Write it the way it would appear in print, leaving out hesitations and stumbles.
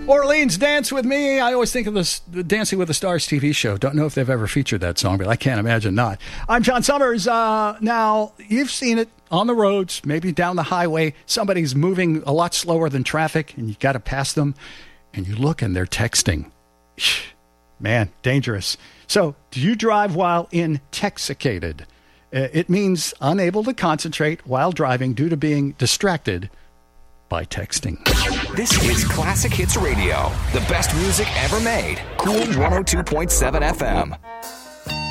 Orleans, Dance With Me. I always think of this Dancing with the Stars TV show. Don't know if they've ever featured that song, but I can't imagine not. I'm John Summers. Now, you've seen it on the roads, maybe down the highway. Somebody's moving a lot slower than traffic, and you got to pass them, and you look, and they're texting. Man, dangerous. So, do you drive while intoxicated? It means unable to concentrate while driving due to being distracted by texting. This is Classic Hits Radio, the best music ever made. Cool 102.7 FM.